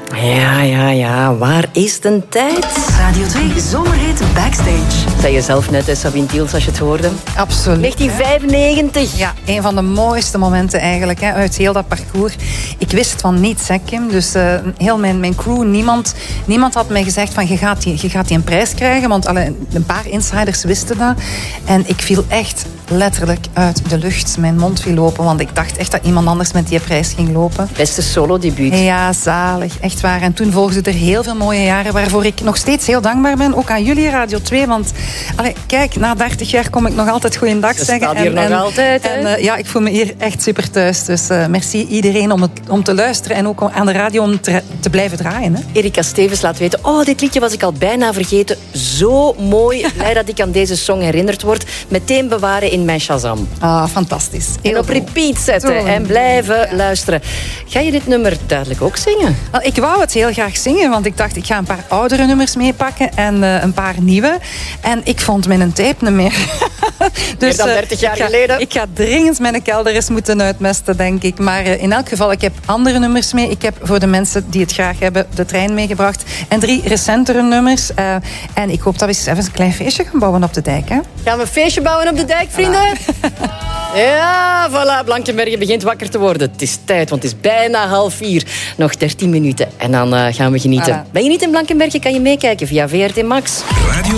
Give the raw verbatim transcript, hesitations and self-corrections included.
Ja, ja, ja. Waar is de tijd? Radio twee Zomerhit Backstage. Zei je zelf net, hè, Sabine Tiels, als je het hoorde? Absoluut. negentien vijfennegentig. Ja, een van de mooiste momenten eigenlijk hè, uit heel dat parcours. Ik wist van niets, hè, Kim. Dus uh, heel mijn, mijn crew, niemand, niemand had mij gezegd van je gaat die, je gaat die een prijs krijgen. Want alle, een paar insiders wisten dat. En ik viel echt letterlijk uit de lucht. Mijn mond viel open, want ik dacht echt dat iemand anders met die prijs ging lopen. Beste solo-debuut. Ja, zalig. Echt waar. En toen volgden er heel veel mooie jaren waarvoor ik nog steeds heel dankbaar ben. Ook aan jullie, Radio twee. Want allee, kijk, na dertig jaar kom ik nog altijd goeiedag Je zeggen. staat hier en, nog en, altijd. Hè? En uh, ja, ik voel me hier echt super thuis. Dus uh, merci iedereen om, het, om te luisteren en ook aan de radio om te, te blijven draaien. Hè. Erika Stevens laat weten, oh, dit liedje was ik al bijna vergeten. Zo mooi. Blij dat ik aan deze song herinnerd word. Meteen bewaren in mijn Shazam. Ah, fantastisch. Heel en op goed. repeat zetten Zo. en blijven Ja. luisteren. Ga je dit nummer duidelijk ook zingen? Wel, ik wou het heel graag zingen, want ik dacht ik ga een paar oudere nummers meepakken en uh, een paar nieuwe. En ik vond mijn tape niet meer. Meer dan dertig jaar ik ga, geleden. Ik ga dringend mijn kelder eens moeten uitmesten, denk ik. Maar uh, in elk geval, ik heb andere nummers mee. Ik heb voor de mensen die het graag hebben de trein meegebracht. En drie recentere nummers. Uh, en ik hoop dat we eens even een klein feestje gaan bouwen op de dijk. Hè? Gaan we een feestje bouwen op de dijk, vrienden? Voilà. Ja, voilà. Blankenberge begint wakker te worden. Het is tijd, want het is bijna half vier. Nog dertien minuten en dan uh, gaan we genieten. Voilà. Ben je niet in Blankenberge, kan je meekijken via V R T Max. Radio